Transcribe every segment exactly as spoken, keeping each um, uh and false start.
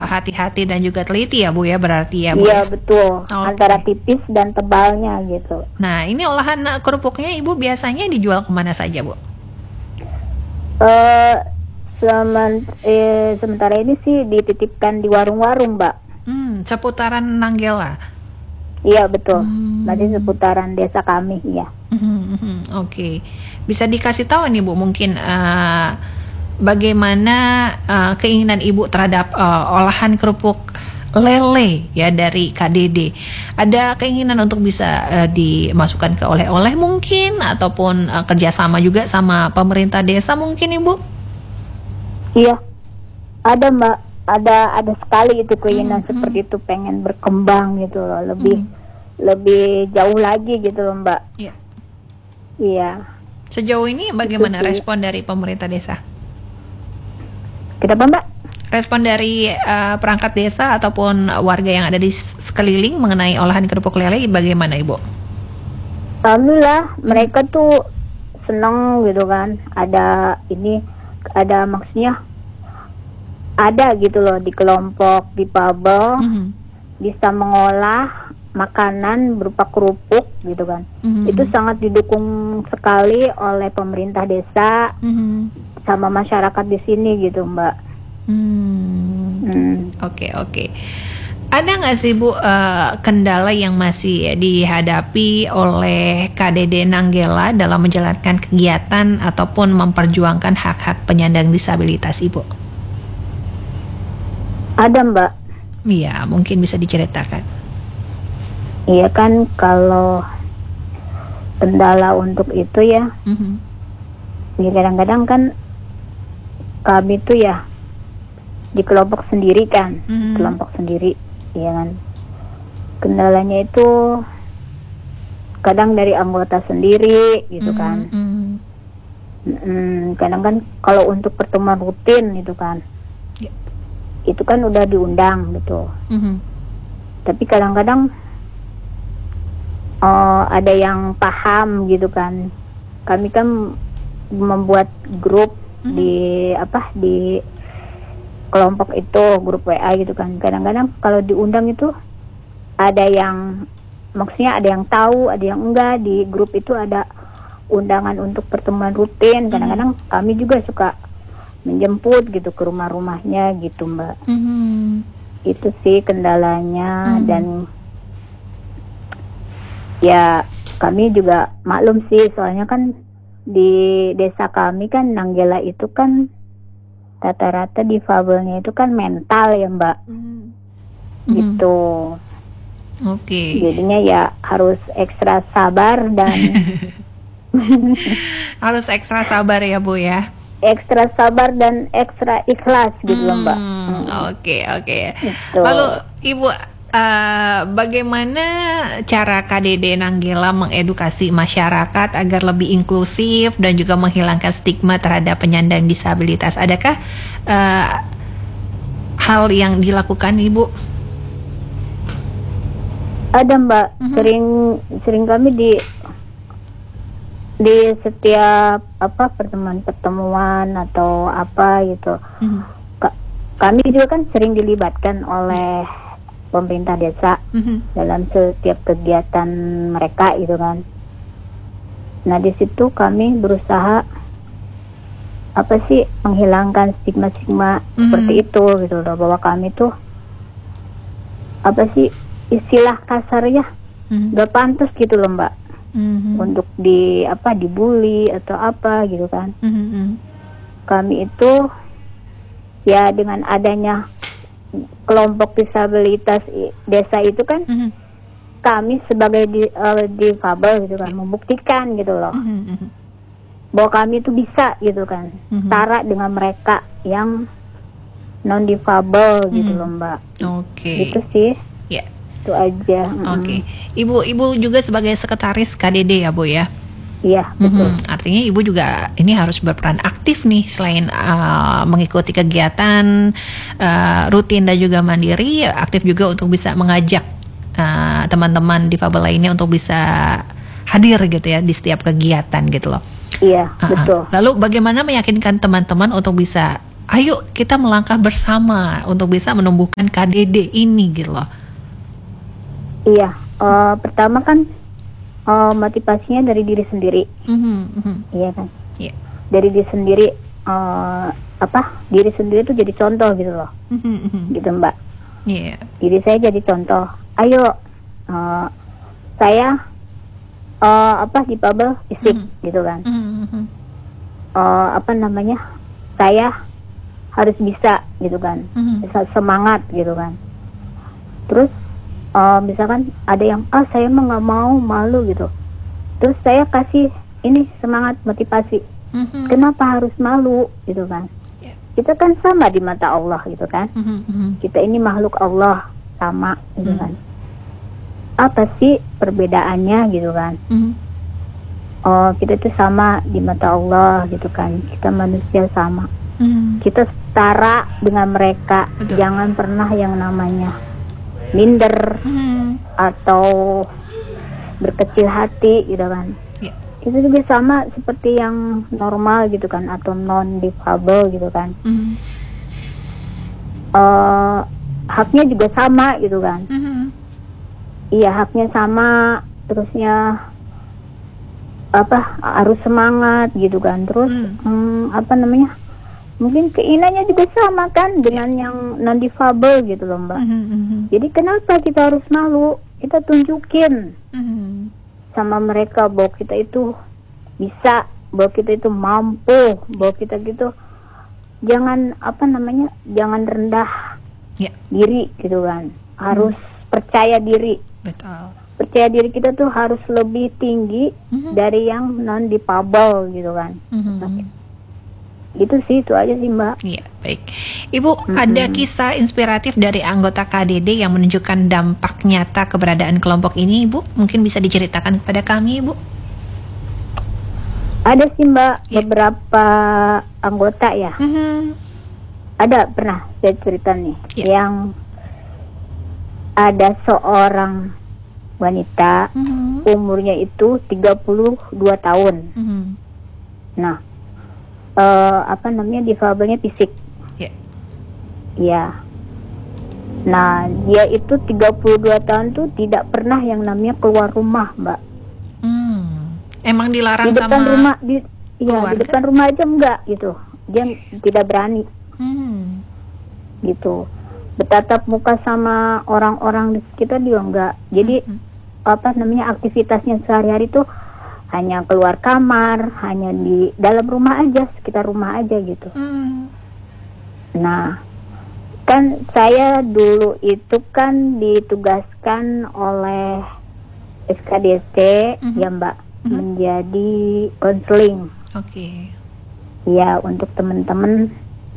hati-hati dan juga teliti ya Bu ya, berarti ya Bu. Iya ya? betul, Okay. antara tipis dan tebalnya gitu. Nah ini olahan kerupuknya Ibu biasanya dijual kemana saja Bu? Uh, semen, eh, sementara ini sih dititipkan di warung-warung Mbak. Hmm, seputaran Nanggela. Iya betul, hmm. masih seputaran desa kami ya. Hmm, hmm, Oke, okay. Bisa dikasih tahu nih Bu mungkin uh, bagaimana uh, keinginan Ibu terhadap uh, olahan kerupuk lele ya dari K D D. Ada keinginan untuk bisa uh, dimasukkan ke oleh-oleh mungkin ataupun uh, kerjasama juga sama pemerintah desa mungkin Ibu? Iya, ada Mbak, ada ada sekali itu keinginan hmm, seperti hmm. itu, pengen berkembang gitu loh, lebih hmm. lebih jauh lagi gitu loh Mbak. Iya. Iya. Sejauh ini bagaimana respon dari pemerintah desa? Kenapa Mbak? Respon dari uh, perangkat desa ataupun warga yang ada di sekeliling mengenai olahan kerupuk lele bagaimana Ibu? Alhamdulillah, hmm. mereka tuh seneng gitu kan. Ada ini, ada maksudnya ada gitu loh di kelompok difabel hmm. bisa mengolah makanan berupa kerupuk gitu kan. Hmm. Itu sangat didukung sekali oleh pemerintah desa. Hmm. sama masyarakat di sini gitu Mbak. Hmm. Hmm. Oke oke. Ada nggak sih Bu uh, kendala yang masih dihadapi oleh K D D Nanggela dalam menjalankan kegiatan ataupun memperjuangkan hak-hak penyandang disabilitas Ibu? Ada Mbak. Iya, mungkin bisa diceritakan. Iya kan, kalau kendala untuk itu ya, mm-hmm. ya kadang-kadang kan kami tuh ya di kelompok sendiri kan, mm-hmm. kelompok sendiri, ya kan. Kendalanya itu kadang dari anggota sendiri, gitu mm-hmm. kan. Mm-hmm. Kadang kan kalau untuk pertemuan rutin, gitu kan, yeah. itu kan udah diundang, gitu. Mm-hmm. Tapi kadang-kadang oh, ada yang paham, gitu kan. Kami kan membuat grup mm-hmm. di apa di kelompok itu, grup W A gitu kan. Kadang-kadang kalau diundang itu ada yang, maksudnya ada yang tahu, ada yang enggak. Di grup itu ada undangan untuk pertemuan rutin. Kadang-kadang mm-hmm. kami juga suka menjemput gitu ke rumah-rumahnya gitu Mbak. Mm-hmm. Itu sih kendalanya. Mm-hmm. Dan ya kami juga maklum sih, soalnya kan di desa kami kan Nanggela itu kan rata-rata difabelnya itu kan mental ya Mbak. Mm-hmm. Gitu. Oke. Okay. Jadinya ya harus ekstra sabar dan harus ekstra sabar ya Bu ya. Ekstra sabar dan ekstra ikhlas gitu loh Mbak. Oke oke. Lalu Ibu, uh, bagaimana cara K D D Nanggela mengedukasi masyarakat agar lebih inklusif dan juga menghilangkan stigma terhadap penyandang disabilitas? Adakah uh, hal yang dilakukan Ibu? Ada Mbak, uh-huh. sering sering kami di di setiap apa pertemuan-pertemuan atau apa gitu. Uh-huh. Ka- kami juga kan sering dilibatkan oleh pemerintah desa uh-huh. dalam setiap kegiatan mereka gitu kan. Nah di situ kami berusaha apa sih menghilangkan stigma-stigma uh-huh. seperti itu gitu loh, bahwa kami tuh apa sih istilah kasarnya mm-hmm. gak pantas gitu loh Mbak, mm-hmm. untuk di apa dibully atau apa gitu kan. Mm-hmm. Kami itu ya dengan adanya kelompok disabilitas desa itu kan, mm-hmm. kami sebagai di, uh, difabel gitu kan membuktikan gitu loh, mm-hmm. bahwa kami itu bisa gitu kan, mm-hmm. setara dengan mereka yang non difabel mm-hmm. gitu loh Mbak. Oke. Okay. Gitu sih. Ya. Yeah. Itu aja. Oke, okay. Ibu, Ibu juga sebagai sekretaris K D D ya Bu ya? Iya, betul. Mm-hmm. Artinya Ibu juga ini harus berperan aktif nih, selain uh, mengikuti kegiatan uh, rutin dan juga mandiri, aktif juga untuk bisa mengajak uh, teman-teman difabel lainnya untuk bisa hadir gitu ya di setiap kegiatan gitu loh. Iya, uh-huh. betul. Lalu bagaimana meyakinkan teman-teman untuk bisa ayo kita melangkah bersama untuk bisa menumbuhkan K D D ini gitu loh. Iya, uh, pertama kan uh, motivasinya dari diri sendiri. Mm-hmm, mm-hmm. Iya kan? Yeah. Dari diri sendiri, uh, apa? Diri sendiri itu jadi contoh gitu loh, mm-hmm. gitu Mbak. Iya. Yeah. Diri saya jadi contoh. Ayo, uh, saya uh, apa difabel fisik, mm-hmm. gitu kan? Mm-hmm. Uh, apa namanya? Saya harus bisa, gitu kan? Mm-hmm. Bisa semangat, gitu kan? Terus Uh, misalkan ada yang ah saya mah nggak mau, malu gitu, terus saya kasih ini semangat motivasi, mm-hmm. kenapa harus malu gitu kan? Yeah. Kita kan sama di mata Allah gitu kan, mm-hmm. kita ini makhluk Allah sama gitu mm-hmm. kan, apa sih perbedaannya gitu kan? Mm-hmm. Oh kita itu sama di mata Allah gitu kan, kita manusia sama, mm-hmm. kita setara dengan mereka. Betul. Jangan pernah yang namanya minder hmm. atau berkecil hati gitu kan. Yeah. Itu juga sama seperti yang normal gitu kan, atau non difabel gitu kan. Hmm. Uh, haknya juga sama gitu kan. Hmm. Iya haknya sama, terusnya apa harus semangat gitu kan. Terus hmm. Hmm, apa namanya? Mungkin keinginannya juga sama kan dengan yang non difabel gitu loh Mbak. Mm-hmm. Jadi kenapa kita harus malu? Kita tunjukin mm-hmm. sama mereka bahwa kita itu bisa, bahwa kita itu mampu, bahwa kita gitu. Jangan apa namanya? Jangan rendah yeah. diri gitu kan. Harus mm. percaya diri. Betul. Percaya diri kita tuh harus lebih tinggi mm-hmm. dari yang non difabel gitu kan. Mm-hmm. Itu sih, itu aja sih Mbak. Iya, baik. Ibu, mm-hmm. ada kisah inspiratif dari anggota K D D yang menunjukkan dampak nyata keberadaan kelompok ini, Ibu? Mungkin bisa diceritakan kepada kami, Ibu? Ada sih Mbak, yeah. beberapa anggota ya. Mm-hmm. Ada, pernah saya cerita nih, yeah. yang ada seorang wanita, mm-hmm. umurnya itu tiga puluh dua tahun. Mm-hmm. Nah, Uh, apa namanya difabelnya fisik. Ya. Yeah. Ya. Nah, dia itu tiga puluh dua tahun tuh tidak pernah yang namanya keluar rumah, Mbak. Hmm. Emang dilarang di depan sama rumah di iya, di depan rumah aja enggak gitu. Dia tidak berani. Hmm. Gitu. Bertatap muka sama orang-orang di sekitar juga enggak. Jadi hmm. apa namanya aktivitasnya sehari-hari tuh hanya keluar kamar, hanya di dalam rumah aja, sekitar rumah aja gitu. Mm. Nah, kan saya dulu itu kan ditugaskan oleh S K D S T, mm-hmm. ya Mbak, mm-hmm. menjadi konseling. Oke. Okay. Ya, untuk teman-teman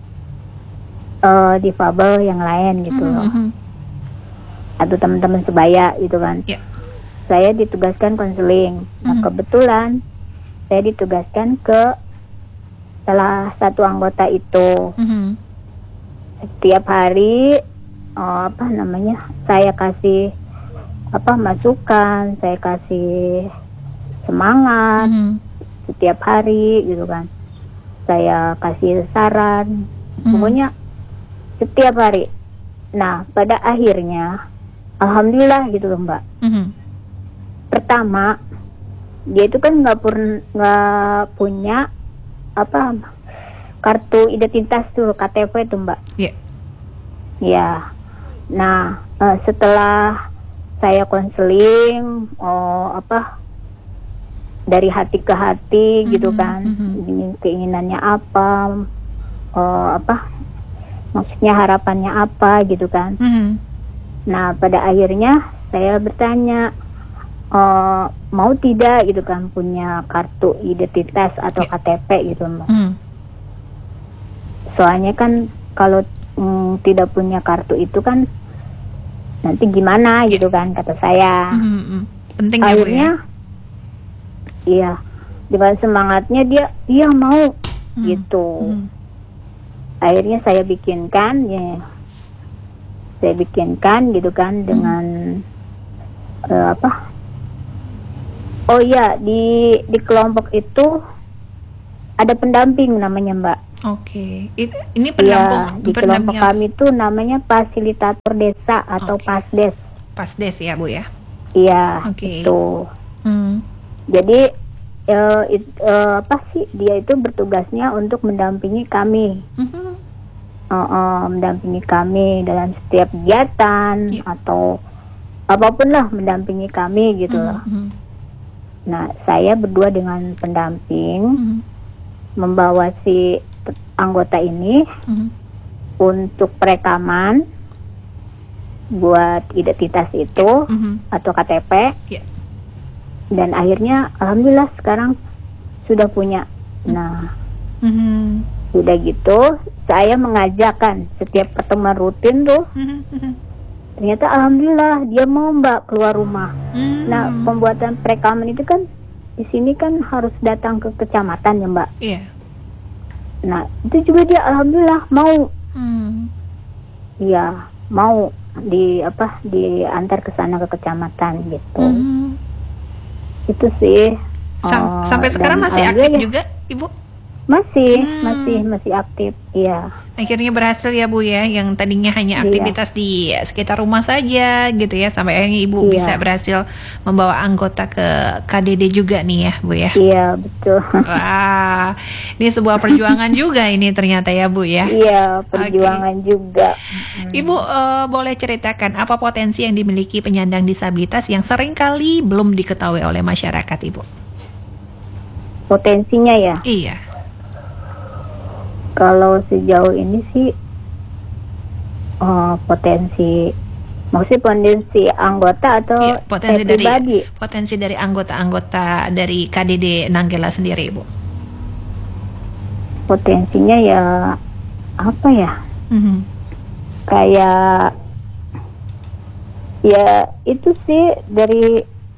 uh, difabel yang lain gitu mm-hmm. loh. Atau teman-teman sebaya gitu kan. Yeah. Saya ditugaskan konseling. Nah, mm-hmm. kebetulan saya ditugaskan ke salah satu anggota itu. Mm-hmm. Setiap hari oh, apa namanya? Saya kasih apa masukan, saya kasih semangat mm-hmm. setiap hari gitu kan. Saya kasih saran. Mm-hmm. Pokoknya setiap hari. Nah, pada akhirnya alhamdulillah gitu loh, Mbak. Mm-hmm. Pertama, dia itu kan nggak pun nggak punya apa kartu identitas tuh K T P tuh Mbak. Iya. Yeah. Ya. Nah uh, setelah saya konseling, oh apa dari hati ke hati mm-hmm, gitu kan, mm-hmm. keinginannya apa, oh apa maksudnya harapannya apa gitu kan. Mm-hmm. Nah pada akhirnya saya bertanya. Uh, mau tidak gitu kan punya kartu identitas atau yeah. K T P gitu Mbak. Mm. Soalnya kan kalau mm, tidak punya kartu itu kan nanti gimana yeah. gitu kan kata saya. Mm-hmm. Penting ya Bu ya. Iya. Dengan semangatnya dia dia mau mm. gitu. Mm. Akhirnya saya bikinkan ya. Saya bikinkan gitu kan mm. dengan uh, apa? Oh iya, di di kelompok itu ada pendamping namanya Mbak. Oke, It, ini Ya, pendamping di kelompok kami itu namanya fasilitator desa atau Oke. PASDES. PASDES ya Bu ya. Iya, Oke. itu. Hmm. Jadi eh, it- eh, apa sih dia itu bertugasnya untuk mendampingi kami, Mhm. Eh, eh, mendampingi kami dalam setiap kegiatan Iya. atau apapun lah, mendampingi kami gitu Mhm, loh. mhm, Nah, saya berdua dengan pendamping mhm, membawa si t- anggota ini mhm. untuk perekaman buat identitas itu Mhm. atau K T P, Ya. dan akhirnya alhamdulillah sekarang sudah punya. Nah, Mhm. udah gitu saya mengajakkan setiap pertemuan rutin tuh, Mhm, mhm. ternyata alhamdulillah dia mau Mbak keluar rumah. Hmm. Nah, pembuatan perekaman itu kan di sini kan harus datang ke kecamatan ya Mbak. Iya. Nah, itu juga dia alhamdulillah mau. Hmm. Iya, mau di apa diantar ke sana ke kecamatan gitu. Mhm. Itu sih. Sam- eh, sampai sekarang dan masih aktif alhamdulillah ya, juga Ibu? Masih, Hmm. masih masih aktif. Iya. Akhirnya berhasil ya Bu ya, yang tadinya hanya Iya. aktivitas di sekitar rumah saja gitu ya, sampai akhirnya Ibu Iya. bisa berhasil membawa anggota ke K D D juga nih ya Bu ya. Iya, betul. Wah, ini sebuah perjuangan juga ini ternyata ya Bu ya. Iya, perjuangan juga. Mm. Ibu eh, boleh ceritakan apa potensi yang dimiliki penyandang disabilitas yang seringkali belum diketahui oleh masyarakat Ibu? Potensinya ya. Iya. Kalau sejauh ini sih eh, potensi, maksudnya potensi anggota atau Iya, potensi saya dari pribadi? potensi dari anggota-anggota dari K D D Nanggela sendiri Ibu. Potensinya ya apa ya? Mhm. Kayak ya itu sih dari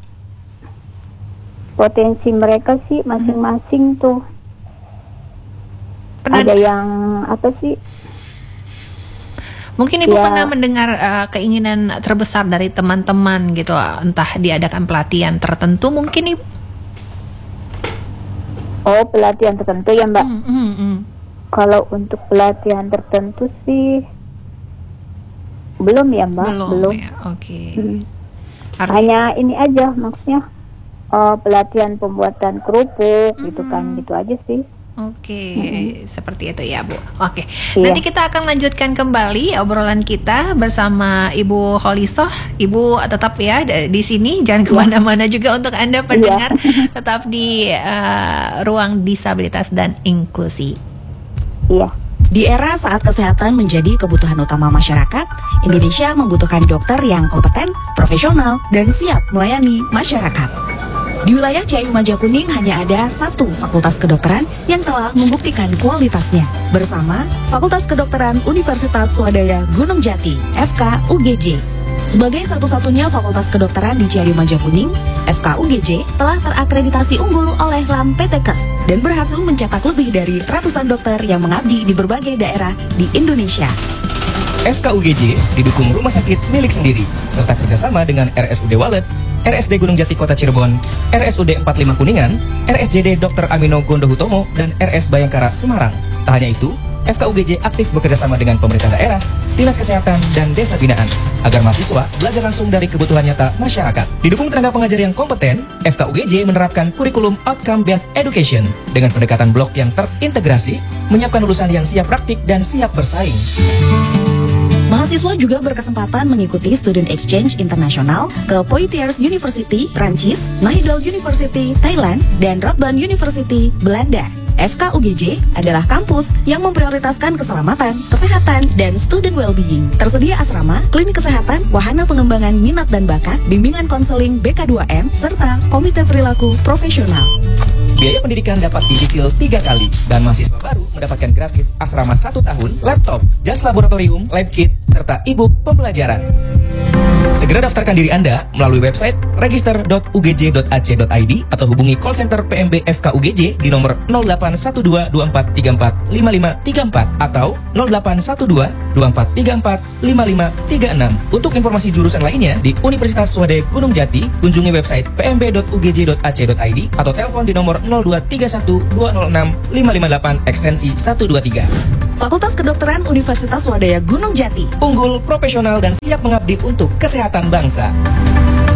potensi mereka sih masing-masing tuh. Pernah, Ada yang apa sih? mungkin Ibu Ya. pernah mendengar eh, keinginan terbesar dari teman-teman gitu, entah diadakan pelatihan tertentu mungkin Ibu? Oh, pelatihan tertentu ya Mbak. Hmm, hmm, hmm. Kalau untuk pelatihan tertentu sih belum ya Mbak. Belum, ya, oke. Hmm. Arti- Hanya ini aja maksudnya, oh, pelatihan pembuatan kerupuk gitu kan, Hmm. gitu aja sih. Oke, seperti itu ya Bu. Oke, Iya. nanti kita akan lanjutkan kembali obrolan kita bersama Ibu Kholisoh. Ibu tetap ya d- di sini, jangan kemana-mana juga untuk Anda pendengar. Tetap di eh, ruang disabilitas dan inklusi. Iya. Di era saat kesehatan menjadi kebutuhan utama masyarakat, Indonesia membutuhkan dokter yang kompeten, profesional, dan siap melayani masyarakat. Di wilayah Ciayu Majakuning hanya ada satu fakultas kedokteran yang telah membuktikan kualitasnya bersama Fakultas Kedokteran Universitas Swadaya Gunung Jati (F K U G J). Sebagai satu-satunya fakultas kedokteran di Ciayu Majakuning, F K U G J telah terakreditasi unggul oleh L A M P T K E S dan berhasil mencetak lebih dari ratusan dokter yang mengabdi di berbagai daerah di Indonesia. F K U G J didukung rumah sakit milik sendiri serta kerjasama dengan R S U D Walet, R S D Gunung Jati Kota Cirebon, R S U D empat puluh lima Kuningan, R S J D Dokter Amino Gondo Hutomo, dan R S Bayangkara Semarang. Tak hanya itu, F K U G J aktif bekerjasama dengan pemerintah daerah, dinas kesehatan, dan desa binaan agar mahasiswa belajar langsung dari kebutuhan nyata masyarakat. Didukung tenaga pengajar yang kompeten, F K U G J menerapkan kurikulum Outcome Based Education dengan pendekatan blok yang terintegrasi, menyiapkan lulusan yang siap praktik dan siap bersaing. Mahasiswa juga berkesempatan mengikuti student exchange internasional ke Poitiers University, Prancis, Mahidol University, Thailand, dan Radboud University, Belanda. F K U G J adalah kampus yang memprioritaskan keselamatan, kesehatan, dan student well-being. Tersedia asrama, klinik kesehatan, wahana pengembangan minat dan bakat, bimbingan konseling B K dua M, serta komite perilaku profesional. Biaya pendidikan dapat dicicil tiga kali dan mahasiswa baru mendapatkan gratis asrama satu tahun, laptop, jas laboratorium, lab kit, serta e-book pembelajaran. Segera daftarkan diri Anda melalui website register dot u g j dot a c dot i d atau hubungi call center P M B F K U G J di nomor nol delapan satu dua dua empat tiga empat lima lima tiga empat atau nol delapan satu dua dua empat tiga empat lima lima tiga enam. Untuk informasi jurusan lainnya di Universitas Swadaya Gunung Jati, kunjungi website p m b dot u g j dot a c dot i d atau telepon di nomor nol dua tiga satu dua nol enam lima lima delapan ekstensi satu dua tiga. Fakultas Kedokteran Universitas Swadaya Gunung Jati. Unggul, profesional, dan siap mengabdi untuk kesehatan bangsa.